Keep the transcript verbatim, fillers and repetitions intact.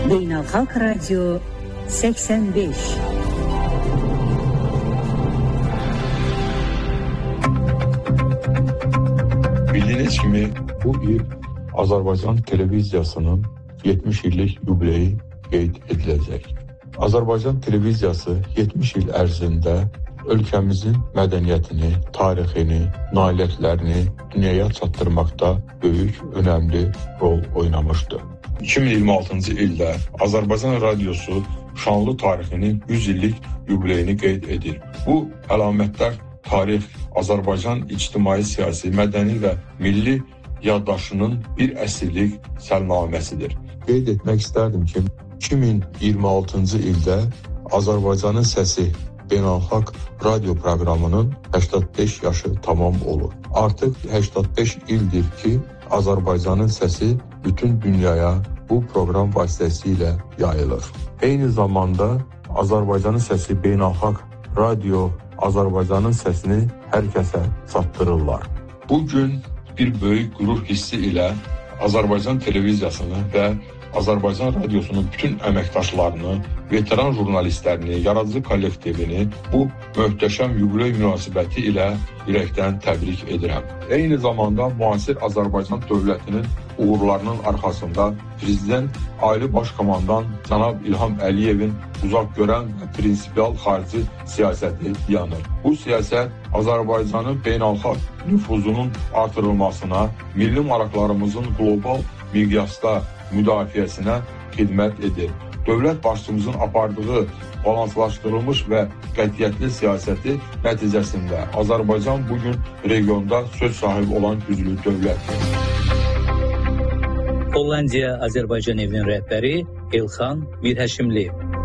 Beynəlxalq Radyo səksən beş. Bildiyiniz kimi bu il Azərbaycan televiziyasının yetmiş illik yubileyi qeyd ediləcək. Azərbaycan televiziyası yetmiş il ərzində ölkəmizin mədəniyyətini, tarixini, nailiyyətlərini dünyaya çatdırmaqda böyük, önəmli rol oynamışdı. iki min iyirmi altıncı ildə Azərbaycan radiosu şanlı tarixinin yüz illik yubileyini qeyd edir. Bu əlamətlər tarix, Azərbaycan ictimai, siyasi, mədəni və milli yaddaşının bir əsrlik səlnaməsidir. Qeyd etmək istərdim ki, iki min iyirmi altıncı ildə Azərbaycanın səsi beynəlxalq radio proqramının səksən beş yaşı tamam olur. Artıq səksən beş ildir ki, Azərbaycanın səsi bütün dünyaya bu proqram vasitəsilə yayılır. Eyni zamanda Azərbaycanın səsi beynəlxalq radio Azərbaycanın səsini hər kəsə çatdırırlar. Bugün bir böyük qürur hissi ilə Azərbaycan televiziyasını və Azərbaycan radiosunun bütün əməkdaşlarını, veteran jurnalistlərini, yaradıcı kollektivini bu möhtəşəm yubiley münasibəti ilə ürəkdən təbrik edirəm. Eyni zamanda müasir Azərbaycan dövlətinin uğurlarının arxasında Prezident Ali Baş Komandan cənab İlham Əliyevin uzaq görən və prinsipial xarici siyasəti yanır. Bu siyasət Azərbaycanın beynəlxalq nüfuzunun artırılmasına, milli maraqlarımızın qlobal miqyasda müdafiəsinə xidmət edir. Dövlət başçımızın apardığı balanslaşdırılmış və qətiyyətli siyasəti nəticəsində Azərbaycan bugün regionda söz sahibi olan güclü dövlətdir. Hollandiya Azərbaycan evinin rəhbəri Elxan Mirhəşimli.